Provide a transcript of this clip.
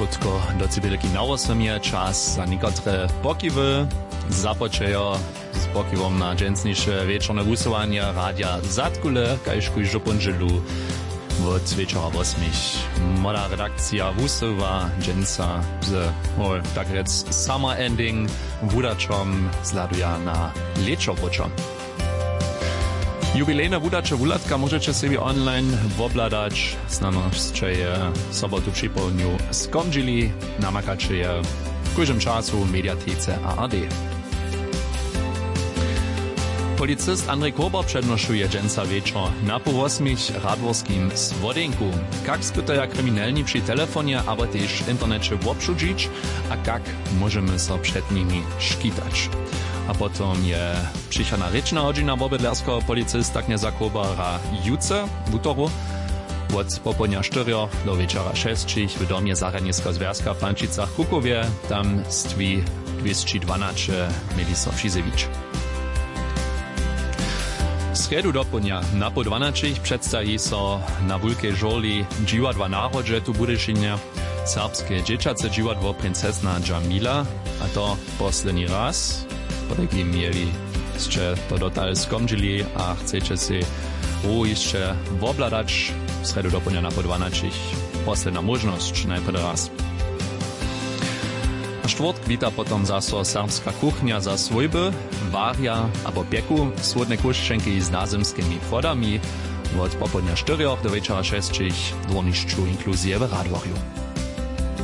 krótko do cybelki na 8 je čas za niekotre pokiwy. Započejo z pokiwom na dżęsniejsze wieczorne wusowanie radia Zatkule, kajszku i żoponżelu od wieczora 8. Moda redakcja wusowa dżęsa z, tak rec, summer ending wudaczom zladuja na leczoboczo. Jubilejne wudacze wulatka możecie sobie online wobladać. Znanosće je sobotu przypomniu skomdžili, namakače je w każdym czasu w mediatece ARD. Policist Andrzej Kober przednoszuje dżęsa wieczor na pół 8 radworskim Słodenku. Jak spytają kryminalni przy telefonie, aber też w internecie obszudzić, a jak możemy so przed nimi szkitać. A potom je přichana rečna hodina wobydlerskiego policista knieza Kobara juce w utoru od popołudnia 4 do wieczora 6 w domie Zahradnickiego Związka w Pančicach Kukowie, tam stwi 212 Melisa Fizewicz. W sredu dopołudnia na po 12 przedstawi so na Wulkej Żoli dziwadła Národže tu Budyšinie, serbskie dzieciace dziwadło Princesna Dżamila, a to poslední raz. Podeki mieli jeszcze to dotal skomdžili a chcecie si jeszcze wobladać w sredu dopołudnia na po 12. Posledná možnosť najprv raz. A štvrtk wita potom zaso serbska kuchnia za svojby, varia abo pieku, słodne kuščenky s názemskými podami od popołudnia 4 do wieczora 6 w dwornišću inkluzije w Radworju.